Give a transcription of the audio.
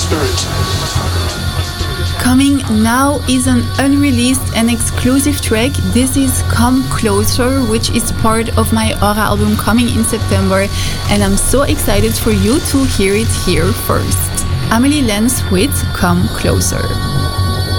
Coming now is an unreleased and exclusive track. This is Come Closer, which is part of my Aura album coming in September, and I'm so excited for you to hear it here first. Amélie Lens with Come Closer.